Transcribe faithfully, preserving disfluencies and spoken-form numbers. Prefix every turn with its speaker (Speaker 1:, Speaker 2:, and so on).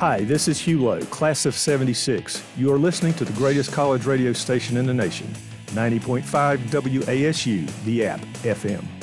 Speaker 1: Hi, this is Hugh Lowe, class of seventy-six. You are listening to the greatest college radio station in the nation, ninety point five W A S U, the app, F M.